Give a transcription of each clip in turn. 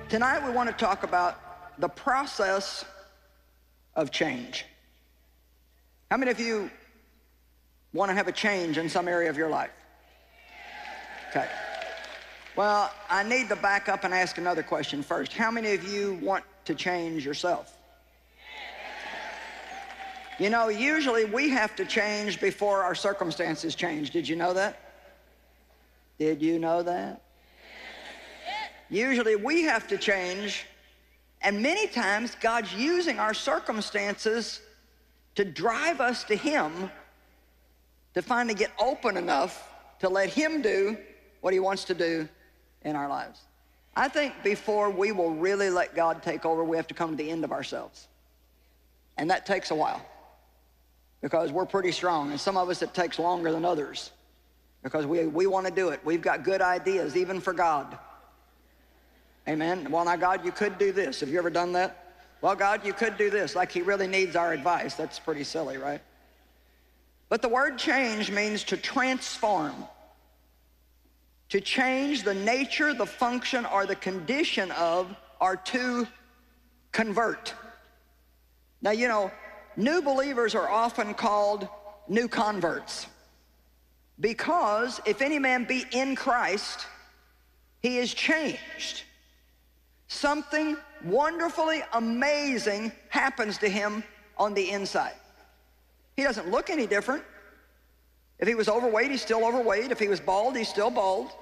Tonight we want to talk about the process of change. How many of you want to have a change in some area of your life? Okay. Well, I need to back up and ask another question first. How many of you want to change yourself? You know, usually we have to change before our circumstances change. Did you know that? Did you know that? Usually we have to change, and many times God's using our circumstances to drive us to Him, to finally get open enough to let Him do what He wants to do in our lives. I think before we will really let God take over, we have to come to the end of ourselves. And that takes a while, because we're pretty strong, and some of us it takes longer than others, because we want to do it. We've got good ideas, even for God. Amen. Well, now, God, you could do this. Have you ever done that? Well, God, you could do this. Like He really needs our advice. That's pretty silly, right? But the word change means to transform, to change the nature, the function, or the condition of, or to convert. Now, you know, new believers are often called new converts, because if any man be in Christ, he is changed. Something wonderfully amazing happens to him on the inside. He doesn't look any different. If he was overweight, he's still overweight. If he was bald, he's still bald.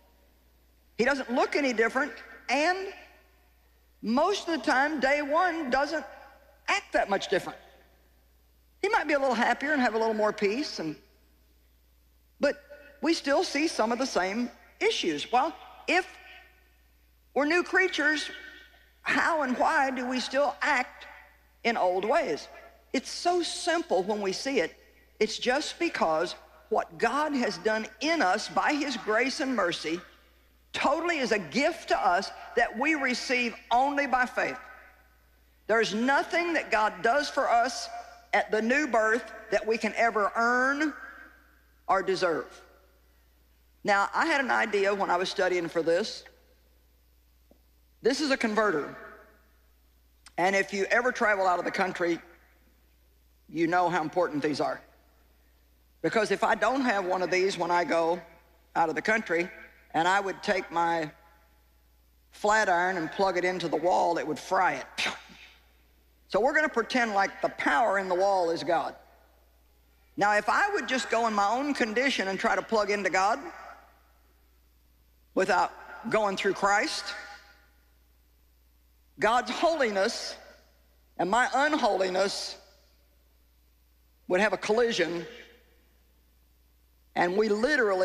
He doesn't look any different, and most of the time, day one doesn't act that much different. He might be a little happier and have a little more peace, but we still see some of the same issues. Well, if we're new creatures, how and why do we still act in old ways? It's so simple when we see it. It's just because what God has done in us by His grace and mercy totally is a gift to us that we receive only by faith. There's nothing that God does for us at the new birth that we can ever earn or deserve. Now, I had an idea when I was studying for this. This is a converter. And if you ever travel out of the country, you know how important these are. Because if I don't have one of these when I go out of the country, and I would take my flat iron and plug it into the wall, it would fry it. So we're going to pretend like the power in the wall is God. Now, if I would just go in my own condition and try to plug into God without going through Christ, God's holiness and my unholiness would have a collision, and we literally